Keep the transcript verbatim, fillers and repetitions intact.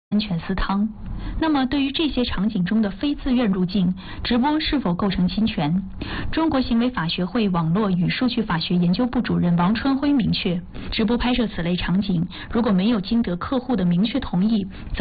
安全私汤。那么，对于这些场景中的非自愿入境，直播是否构成侵权？中国行为法学会网络与数据法学研究部主任王春辉明确，直播拍摄此类场景，如果没有经得客户的明确同意，则